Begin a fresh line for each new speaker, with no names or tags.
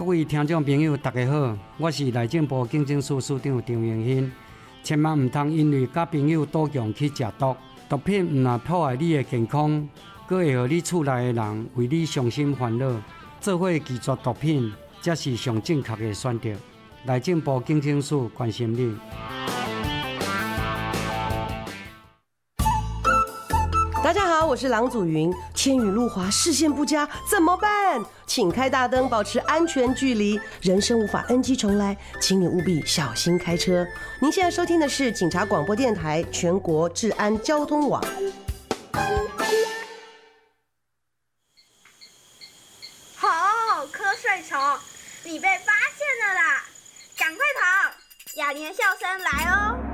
各位听众朋友，大家好，我是内政部警政署署长张荣兴。千万唔通因为甲朋友赌强去食毒，毒品唔但破坏你的健康，佫会互你厝内的人为你伤心烦恼，做伙拒绝毒品，才是上正确的选择。内政部警政署关心你。
大家好，我是郎祖云。千雨路滑，视线不佳怎么办？请开大灯，保持安全距离。人生无法 NG 重来，请你务必小心开车。您现在收听的是警察广播电台全国治安交通网。
吼，瞌睡虫，你被发现了啦！赶快逃！雅廉笑声来哦。